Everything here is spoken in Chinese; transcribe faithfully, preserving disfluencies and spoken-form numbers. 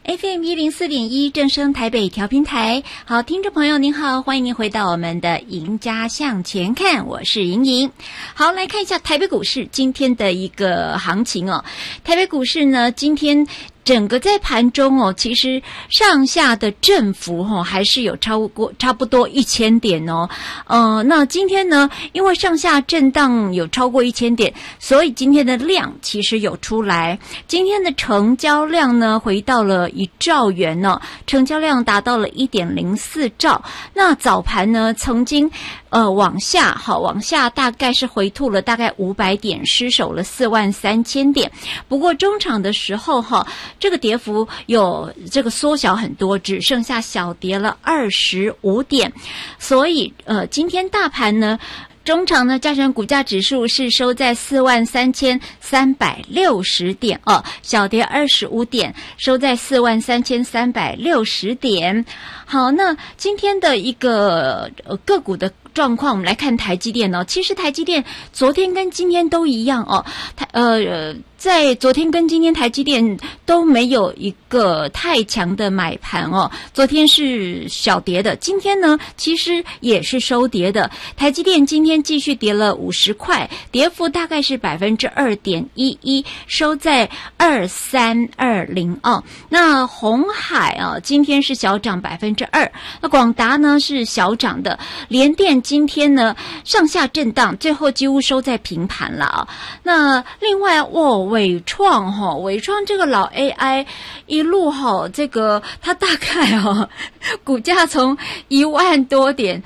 F M 一零四点一正声台北调频台。好，听众朋友您好，欢迎您回到我们的赢家向前看，我是莹莹。好，来看一下台北股市今天的一个行情哦。台北股市呢，今天整个在盘中哦，其实上下的振幅哦，还是有超过差不多一千点哦。呃，那今天呢，因为上下震荡有超过一千点，所以今天的量其实有出来。今天的成交量呢，回到了一兆元呢、哦，成交量达到了 一点零四兆。那早盘呢，曾经呃往下好往下大概是回吐了大概五百点，失守了四万三千点。不过中场的时候哈，这个跌幅有这个缩小很多，只剩下小跌了二十五点。所以呃今天大盘呢，中场呢，加权股价指数是收在四万三千三百六十点哦，小跌二十五点，收在四万三千三百六十点。好，那今天的一个呃个股的状况，我们来看台积电哦。其实台积电昨天跟今天都一样哦，台呃。在昨天跟今天台积电都没有一个太强的买盘哦，昨天是小跌的，今天呢其实也是收跌的。台积电今天继续跌了五十块，跌幅大概是 百分之二点一一， 收在二三二零哦。那鸿海啊今天是小涨 百分之二， 那广达呢是小涨的，联电今天呢上下震荡，最后几乎收在平盘了啊。那另外哦伟创哈，伟创这个老 A I 一路哈，这个它大概哈股价从一万多点